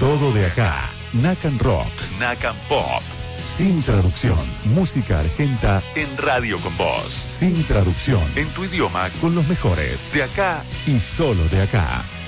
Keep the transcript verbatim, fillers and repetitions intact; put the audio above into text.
Todo de acá. Nacan Rock. Nacan Pop. Sin traducción. Música argenta en Radio con Voz. Sin traducción. En tu idioma con los mejores. De acá y solo de acá.